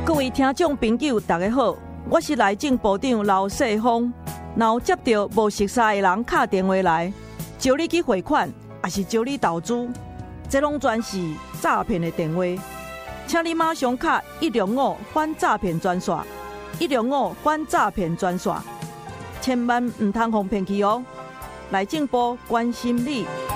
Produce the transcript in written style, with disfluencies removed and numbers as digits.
各位听众朋友，大家好，我是内政部长刘世芳。若有接到无熟悉的人打电话来，招你去汇款，还是招你投资，这拢全是诈骗的电话。请你马上打105反诈骗专线，105反诈骗专线，千万唔通互骗去哦。内政部关心你。